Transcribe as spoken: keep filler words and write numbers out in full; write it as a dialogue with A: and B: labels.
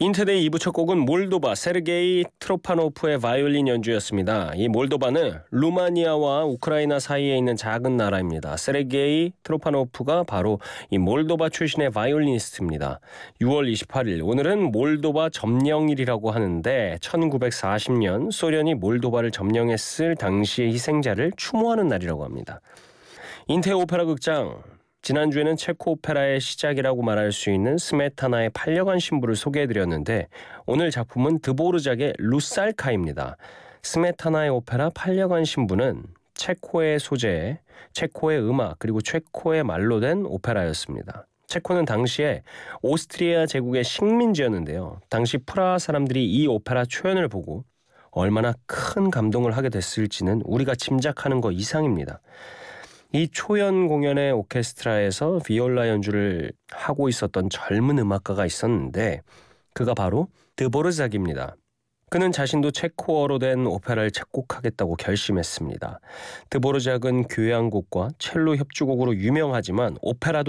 A: 인터데이 이 부 첫 곡은 몰도바 세르게이 트로파노프의 바이올린 연주였습니다. 이 몰도바는 루마니아와 우크라이나 사이에 있는 작은 나라입니다. 세르게이 트로파노프가 바로 이 몰도바 출신의 바이올리니스트입니다. 유월 이십팔일 오늘은 몰도바 점령일이라고 하는데 천구백사십 년 소련이 몰도바를 점령했을 당시의 희생자를 추모하는 날이라고 합니다. 인태 오페라 극장, 지난주에는 체코 오페라의 시작이라고 말할 수 있는 스메타나의 팔려간 신부를 소개해드렸는데 오늘 작품은 드보르작의 루살카입니다. 스메타나의 오페라 팔려간 신부는 체코의 소재, 체코의 음악 그리고 체코의 말로 된 오페라였습니다. 체코는 당시에 오스트리아 제국의 식민지였는데요. 당시 프라하 사람들이 이 오페라 초연을 보고 얼마나 큰 감동을 하게 됐을지는 우리가 짐작하는 것 이상입니다. 이 초연 공연의 오케스트라에서 비올라 연주를 하고 있었던 젊은 음악가가 있었는데 그가 바로 드보르작입니다. 그는 자신도 체코어로 된 오페라를 작곡하겠다고 결심했습니다. 드보르작은 교향곡과 첼로 협주곡으로 유명하지만 오페라도